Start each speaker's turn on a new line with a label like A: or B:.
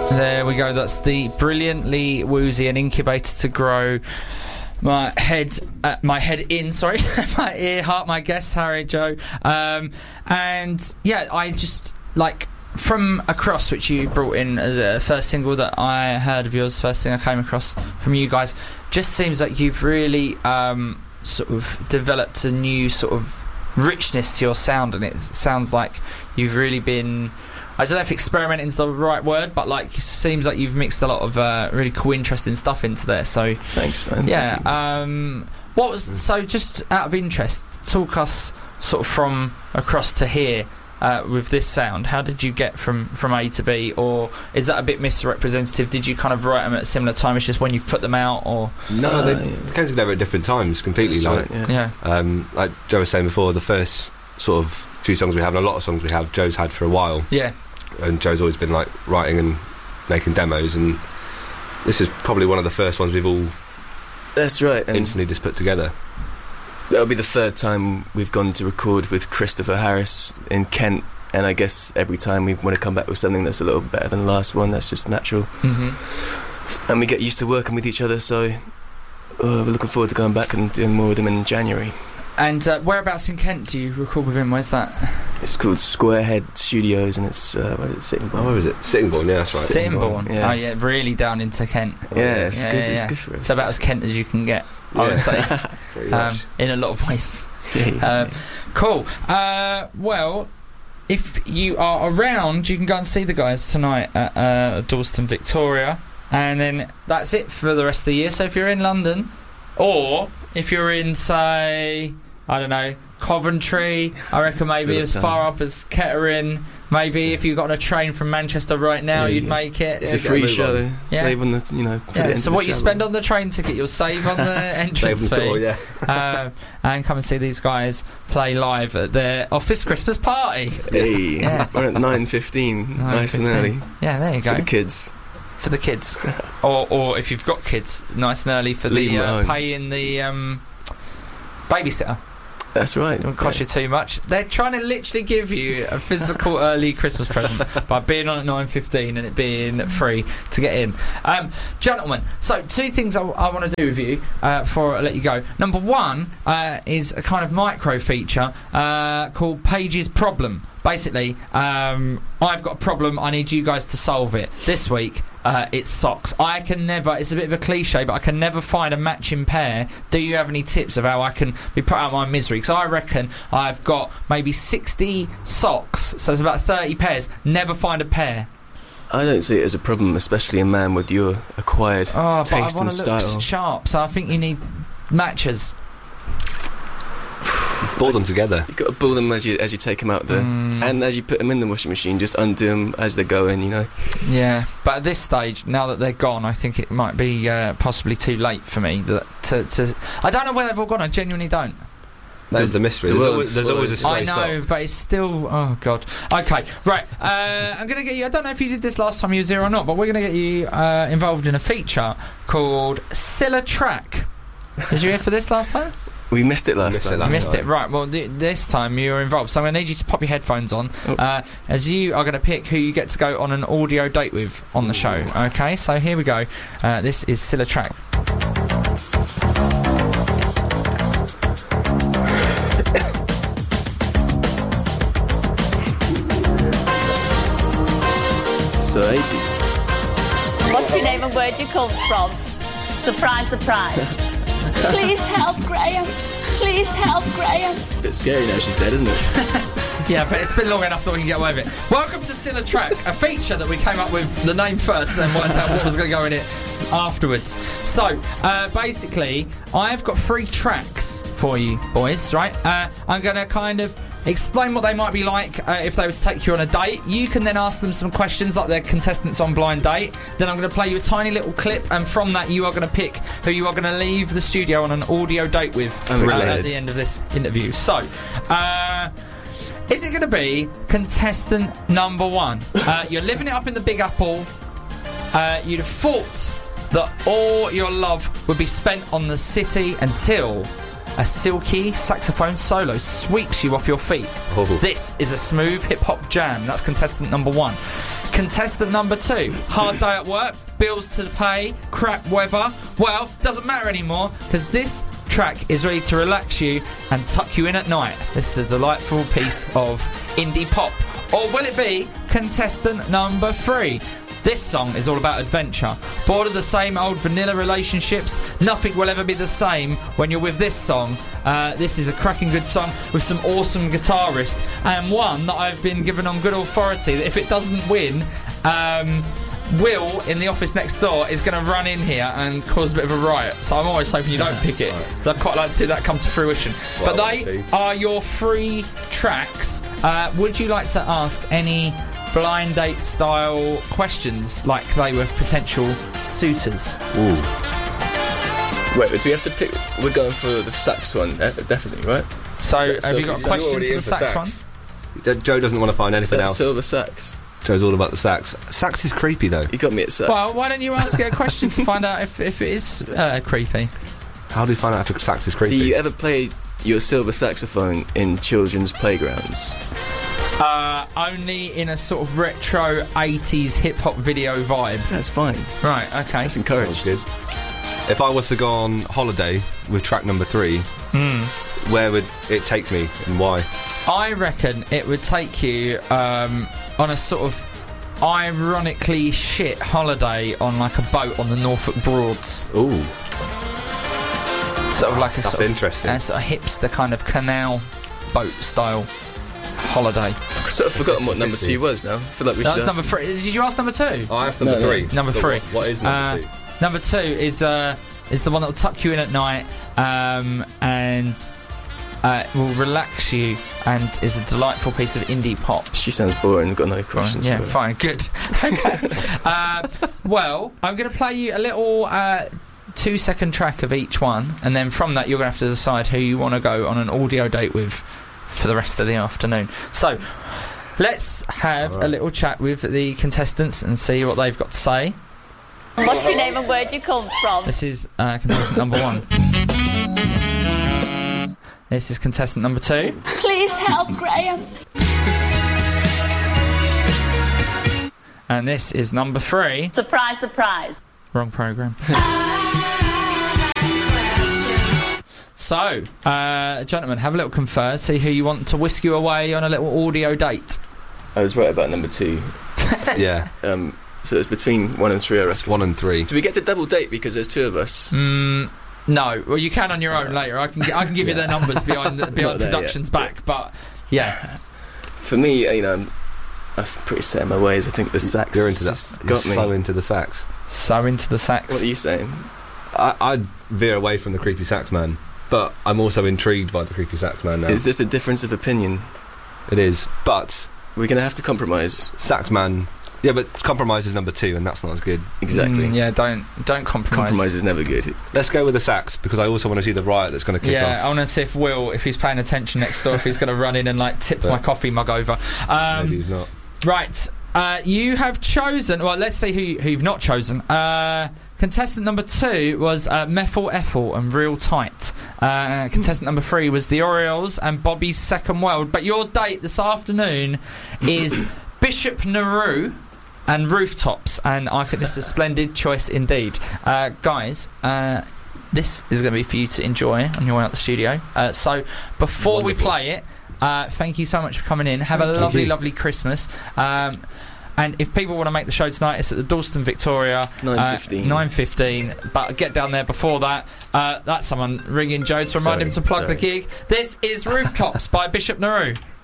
A: There we go. That's the brilliantly woozy and incubator to grow. My head in, sorry, my ear, heart, my guest, Harry, Joe. And yeah, I just like From Across, which you brought in as a first single that I heard of yours, first thing I came across from you guys, just seems like you've really sort of developed a new sort of richness to your sound, and it sounds like you've really been, I don't know if experimenting is the right word, but like seems like you've mixed a lot of really cool, interesting stuff into there. So
B: thanks, man.
A: Yeah. What was, so just out of interest, talk us sort of from across to here with this sound. How did you get from A to B, or is that a bit misrepresentative? Did you kind of write them at a similar time? It's just when you've put them out, or
C: no? They came together at different times, completely.
B: That's
C: like,
B: right,
C: yeah. Like Joe was saying before, the first sort of few songs we have, and a lot of songs we have, Joe's had for a while.
A: Yeah.
C: And Joe's always been like writing and making demos, and this is probably one of the first ones we've all.
B: That's right. And
C: instantly just put together.
B: That'll be the third time we've gone to record with Christopher Harris in Kent, and I guess every time we want to come back with something that's a little better than the last one. That's just natural. Mm-hmm. And we get used to working with each other, so we're looking forward to going back and doing more with him in January.
A: And whereabouts in Kent do you record with him? Where's that?
B: It's called Squarehead Studios, and it's where is it? Sittingbourne.
C: Oh, where is it? Sittingbourne, yeah, that's right.
A: Sittingbourne.
B: Yeah.
A: Oh yeah, really down into Kent.
B: Yeah, it's good. It's good for us.
A: It's about as Kent as you can get, I would say.
C: Pretty much.
A: In a lot of ways. Cool. Well, if you are around, you can go and see the guys tonight at Dalston Victoria, and then that's it for the rest of the year. So if you're in London, or if you're in, say, I don't know, Coventry, I reckon maybe as far up as Kettering. Maybe if you got on a train from Manchester right now, you'd make it.
B: It's a free show.
A: Yeah.
B: Save on the, put it into
A: so what
B: the
A: you
B: show.
A: spend on the train ticket, you'll save on the entrance fee.
C: Door, yeah.
A: And come and see these guys play live at their office Christmas party.
B: Hey,
A: Yeah.
B: we're at 9:15, nice and early.
A: Yeah, there you go.
B: For the kids.
A: For the kids. or if you've got kids, nice and early for
B: Leave them at home.
A: paying the babysitter.
B: That's right.
A: It won't cost you too much. They're trying to literally give you a physical early Christmas present by being on at 9:15 and it being free to get in. Gentlemen, so two things I want to do with you before I let you go. Number one is a kind of micro feature called Paige's Problem. Basically, I've got a problem, I need you guys to solve it. This week, it's socks. I can never, it's a bit of a cliche, but I can never find a matching pair. Do you have any tips of how I can be put out of my misery? Because I reckon I've got maybe 60 socks, so there's about 30 pairs, never find a pair.
B: I don't see it as a problem, especially a man with your acquired taste
A: but I
B: and
A: want to
B: style.
A: look sharp, so I think you need matches.
C: Ball them together.
B: You've got to ball them as you take them out there, and as you put them in the washing machine, just undo them as they're going.
A: Yeah, but at this stage, now that they're gone, I think it might be possibly too late for me. To I don't know where they've all gone. I genuinely don't.
C: That's the mystery. There's always a stray
A: I know,
C: sock.
A: but it's still. Oh God. Okay, right. I'm gonna get you. I don't know if you did this last time you was here or not, but we're gonna get you involved in a feature called Silla Track. Did you hear for this last time?
B: We missed it last time.
A: You missed it, right. Well, this time you're involved, so I'm going to need you to pop your headphones on as you are going to pick who you get to go on an audio date with on the show. Okay, so here we go. This is Silla Track.
B: So 80s.
D: What's your name and where'd you come from? Surprise, surprise. Please help, Graham. Please help, Graham.
B: It's a bit scary now she's dead, isn't it?
A: Yeah, but it's been long enough that we can get away with it. Welcome to Silla Track, a feature that we came up with the name first and then worked out what was going to go in it afterwards. So, basically, I've got 3 tracks for you boys, right? I'm going to kind of explain what they might be like if they were to take you on a date. You can then ask them some questions like they're contestants on Blind Date. Then I'm going to play you a tiny little clip, and from that you are going to pick who you are going to leave the studio on an audio date with at the end of this interview. So, is it going to be contestant number 1? You're living it up in the Big Apple. You'd have thought that all your love would be spent on the city until a silky saxophone solo sweeps you off your feet.
C: Oh.
A: This is a smooth hip-hop jam. That's contestant number 1. Contestant number 2. Hard day at work, bills to pay, crap weather. Well, doesn't matter anymore because this track is ready to relax you and tuck you in at night. This is a delightful piece of indie pop. Or will it be contestant number 3? This song is all about adventure. Bored of the same old vanilla relationships? Nothing will ever be the same when you're with this song. This is a cracking good song with some awesome guitar riffs, and one that I've been given on good authority that if it doesn't win, Will in the office next door is going to run in here and cause a bit of a riot. So I'm always hoping you don't pick it. So I'd quite like to see that come to fruition. But they are your 3 tracks. Would you like to ask any blind date style questions like they were potential suitors?
B: Ooh. Wait, do we have to pick? We're going for the sax one, definitely, right?
A: So have you got a question for the sax one?
C: Joe doesn't want to find anything else.
B: Silver sax.
C: Joe's all about the sax. Sax is creepy though.
B: You got me at sax.
A: Well, why don't you ask it a question to find out if it is creepy?
C: How do you find out if a sax is creepy?
B: Do you ever play your silver saxophone in children's playgrounds?
A: Only in a sort of retro 80s hip-hop video vibe.
B: That's fine.
A: Right, okay.
B: That's encouraged.
C: Good. If I was to go on holiday with track number 3, where would it take me and why?
A: I reckon it would take you on a sort of ironically shit holiday on like a boat on the Norfolk Broads.
C: Ooh.
A: Sort of like a
C: That's
A: sort
C: interesting.
A: Of hipster kind of canal boat style holiday.
B: I've sort of forgotten what number 2 was now. I feel like we
A: That
B: should
A: was
B: ask
A: number 3. Did you ask number 2?
C: I asked number 3.
A: Number 3.
C: What is number 2?
A: Number 2 is the one that will tuck you in at night and will relax you and is a delightful piece of indie pop.
B: She sounds boring. Got no questions.
A: Yeah,
B: for her.
A: fine, good. Okay. Well, I'm going to play you a little 2-second track of each one, and then from that you're going to have to decide who you want to go on an audio date with for the rest of the afternoon. So let's have a little chat with the contestants and see what they've got to say.
D: What's your name and where'd you come from?
A: This is contestant number 1. This is contestant number 2.
D: Please help Graham.
A: And this is number 3.
D: Surprise, surprise.
A: Wrong programme. So, gentlemen, have a little confer, see who you want to whisk you away on a little audio date.
B: I was right about number 2.
C: Yeah.
B: So it's between 1 and 3. I reckon.
C: 1 and 3.
B: Do we get to double date because there's 2 of us?
A: No. Well, you can on your own later. I can give you their numbers behind production's back. But yeah,
B: for me, I'm pretty set in my ways. I think the sax.
C: You're into that.
B: Got me.
C: So into the sax.
A: So into the sax.
B: What are you saying?
C: I'd veer away from the creepy sax man, but I'm also intrigued by the creepy sax man now.
B: Is this a difference of opinion?
C: It is, but
B: we're going to have to compromise.
C: Sax man. Yeah, but compromise is number 2, and that's not as good.
B: Exactly.
A: Yeah, don't compromise.
B: Compromise is never good.
C: Let's go with the sax, because I also want to see the riot that's going to kick off.
A: Yeah, I want to see if Will, if he's paying attention next door, if he's going to run in and like tip my coffee mug over.
C: Maybe he's not.
A: Right, you have chosen. Well, let's see who you've not chosen. Contestant number 2 was Methyl Ethel and Real Tight. Contestant number 3 was the Orioles and Bobby's Second World. But your date this afternoon is Bishop Naru and Rooftops, and I think this is a splendid choice indeed. Guys, this is going to be for you to enjoy on your way out the studio. So before we play it, thank you so much for coming in. Have a lovely Christmas. And if people want to make the show tonight, it's at the Dalston Victoria, 9:15. But get down there before that. That's someone ringing Joe to remind him to plug the gig. This is Rooftops by Bishop Naru.